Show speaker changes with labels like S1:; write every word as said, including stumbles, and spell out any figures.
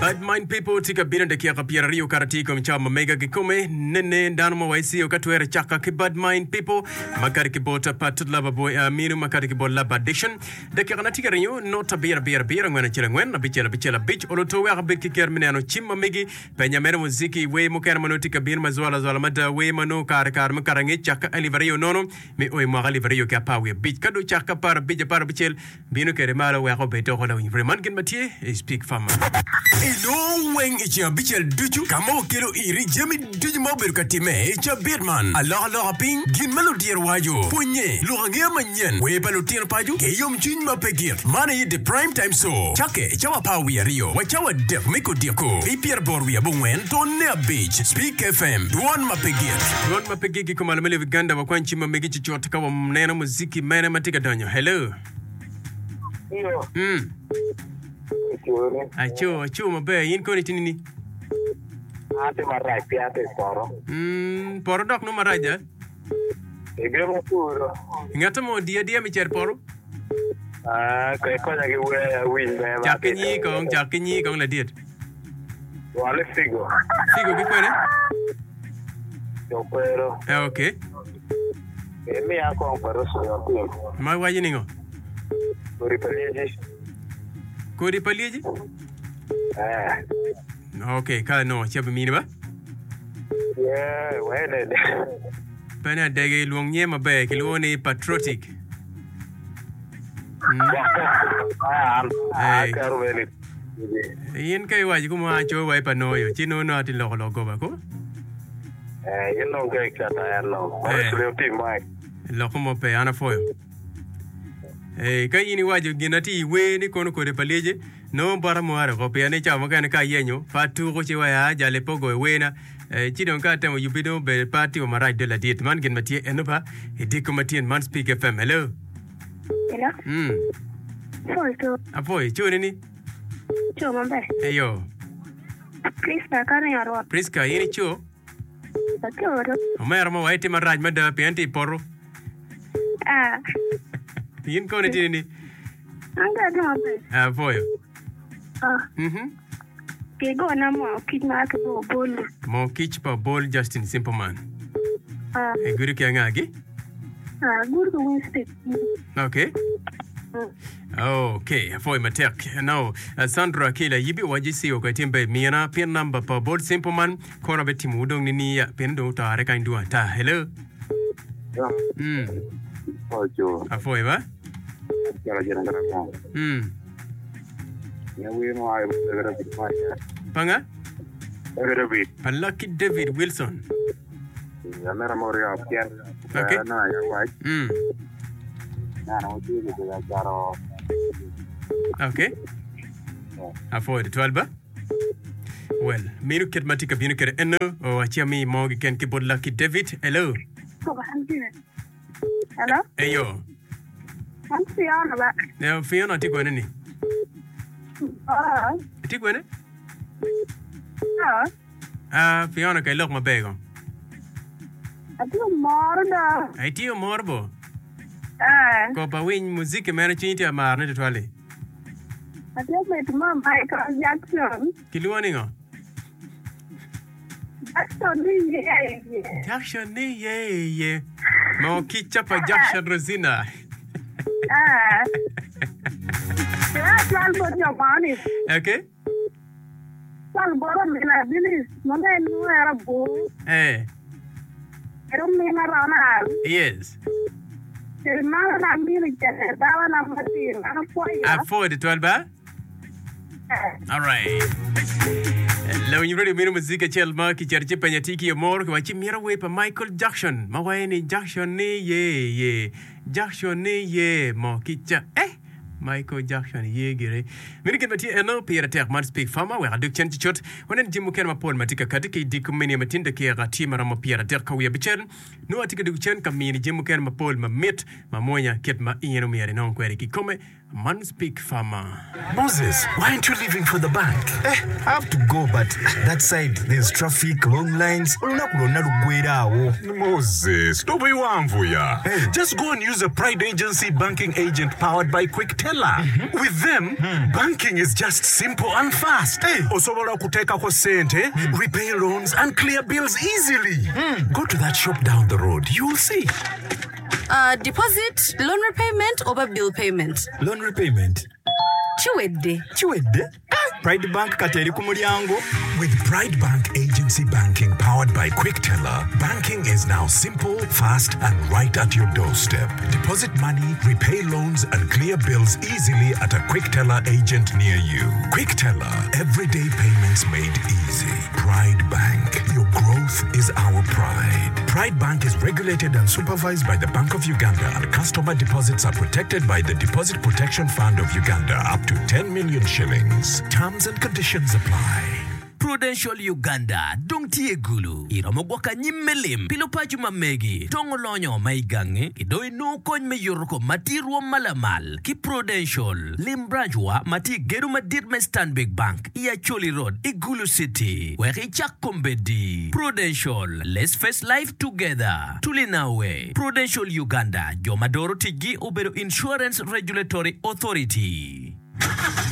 S1: Bad mind people tika bina de kia kapira rio karati ko mchama mega kikume nene ndano mo waisi okatwere chaka ki bad mind people makari ki bota patut lava boy aminu makari ki bota lava addiction de kia natika rio nota bira bira bira ngwana chila ngwana bichela bichela bitch olotowe akabir ki kia minano chimma megi penya mena muziki we mukana manotika bina mazwala zwala mada we mano kar kar makarangi chaka alivario nono me oy mo alivario kia pawe bitch kado chaka para bitch para bichel bino kere mala we ako beto kola win vreman kin matie speak fama Elo weng ichi bichel duchu kamo kilo iri jemi duju mobil katime ichi Bitman Allah Allah aping gin melodier wajo punye luhangia manyen we balutien paju ke yom chin mapegir mani the prime time so chake chawa pawi rio wachawa def miko diako ipier borwi abungwen tonne beach speak F M duan mapegir duan mapegir ki kumalamele viganda wakwanchi mamegi chichota kawa mnena muziki mena matika danyo hello
S2: Iyo
S1: mm Acho, acho mabe, yin ko ni tinini.
S2: Ate marai piate poro.
S1: Hmm, poro dok no marai ja.
S2: Ege mo puro.
S1: Ngata mo dia dia mi cher poro.
S2: Ah, ko ko na ge we win me.
S1: Jakinyi kong, jakinyi kong la diet.
S2: Wale figo.
S1: Figo ki kwene?
S2: Yo pero.
S1: Eh okay.
S2: E mi a ko pero so yo tim.
S1: Ma wa yiningo.
S2: Ori peliji.
S1: Kodi palieji?
S2: Eh.
S1: Okay, ka no, chabe mini ba?
S2: Yeah, wene de.
S1: Pana dege luong nye mabe, ki luoni patriotic.
S2: Ah, ah,
S1: Hey.
S2: karo veli.
S1: Yin kai waji kuma acho wai panoyo, chino no ati loko loko ba ko?
S2: Eh, you know ge kata hello.
S1: Eh.
S2: Wale so yo tim mai.
S1: Loko mo pe ana foyo. Eh, kai ini waji ginati we ni kono kode palieje, no bara moara ko pe ane chama kana ka yenyo, fatu ko chewa ya jale pogo wena. Eh, chidon ka temo yubido be party o marai de la diet man gen matie enopa, ediko matien man speak F M. Hello.
S3: Hello?
S1: Hmm.
S3: Folto.
S1: Apoy, chuni ni?
S3: Cho mambe.
S1: Eyo.
S3: Please na kana yarwa.
S1: Priska yini cho?
S3: Cho ro.
S1: Omera mo waiti maraj mada pe anti poro.
S3: Ah.
S1: Yin ko ni tini?
S3: Anga do mambe.
S1: Apoy.
S3: Ah.
S1: Mhm.
S3: Ke go na mo kidna ke go bol.
S1: Mo kich pa bol Justin Simple Man.
S3: Ah.
S1: E guri kya ngagi?
S3: Ah, gur go winste.
S1: Okay. Okay, foi matek. Now, uh, Sandra Kila yibi wajisi o kwatimbe miana pin number pa bol Simple Man kona beti mudong nini ya pin do ta reka indua ta. Hello.
S2: Yeah.
S1: Hmm.
S2: Ojo.
S1: Afoy ba?
S2: Kala jana kana ko.
S1: Hmm.
S2: Ya we mo ay gara bit mai.
S1: Panga?
S2: Gara bit.
S1: Lucky David Wilson.
S2: Ya mera mo ria pian.
S1: Okay.
S2: Na ya wai.
S1: Hmm.
S2: Na no ti de ya jaro.
S1: Okay. Afoy de twelve ba? Well, minu ket matika binu ket eno o achiami mogi ken ki bod Lucky David. Hello.
S3: Ko ba handi. Hello?
S1: Eyo.
S3: I'm Fiona ba.
S1: Ne Fiona ti kwene ni?
S3: Ah.
S1: Ti kwene?
S3: Ah.
S1: Ah, Fiona kay lok mabego.
S3: Ati morda.
S1: Ai ti o morbo.
S3: Ah.
S1: Ko pa win muziki mena chinti amar ne twale.
S3: Ati bet ma Michael Jackson.
S1: Kiluani ngo?
S3: Jackson ni ye.
S1: Jackson ni ye ye. Mo kicha pa Jackson Rosina.
S3: Ah. Ya plan put your money.
S1: Okay?
S3: Plan boro mina bilis. Manda nu era bo.
S1: Eh,
S3: Pero mina rana.
S1: yes.
S3: Hermana na mili jene. Dawa na mati. Ana foi.
S1: Afford the twelve ba? All right. Hello, you ready minu muzika chel ma ki charche panyatiki yo mor kwa chi mira we pa Michael Jackson. Ma wa ni Jackson ni ye ye. Jackson ni ye mo kicha. Eh, Michael Jackson ye gire. Minu ken mati eno pira tek man speak fama we aduk chen chichot. Wonen jimu ken ma pol matika kadike diku mini matinda ke gati mara ma pira tek kawiya bichen. No atika duk chen kamini jimu ken ma pol ma mit ma monya ket ma ieno mi ari non kwere ki kome Man speak farmer.
S4: Moses, why aren't you leaving for the bank?
S5: Eh, I have to go, but that side, there's traffic, long lines.
S4: Moses, don't be wanvuya.
S5: Hey.
S4: Just go and use a Pride Agency banking agent powered by Quick Teller. Mm-hmm. With them, mm. banking is just simple and fast.
S5: Hey.
S4: Osobola kuteka ko sente, mm. repay loans, and clear bills easily. Mm. Go to that shop down the road. You'll see.
S6: Uh, deposit, loan repayment, or bill payment?
S5: Loan repayment.
S6: Chiwedde.
S5: Chiwedde? Pride Bank kateri ku mulyango.
S4: With Pride Bank Agency banking powered by Quick Teller, banking is now simple, fast, and right at your doorstep. Deposit money, repay loans, and clear bills easily at a Quick Teller agent near you. Quick Teller, everyday payments made easy. Pride Bank, your growth is our pride. Pride Bank is regulated and supervised by the Bank of Uganda, and customer deposits are protected by the Deposit Protection Fund of Uganda up to ten million shillings. Terms and conditions apply.
S7: Prudential Uganda, Dongtie Gulu, Iramogwaka Nyimelim, Pilopaju Mamegi, Tongolonyo Maigange, Idoi no Kon Mayurko, Matiru Malamal, Ki Prudential, Limbranjwa, Mati Geruma Dirme Stanbic Bank, Iacholi Road, Igulu City, where Richak Kombedi, Prudential, let's face life together. Tulinawe, Prudential Uganda, Jomadoro Tigi Obero Insurance Regulatory Authority.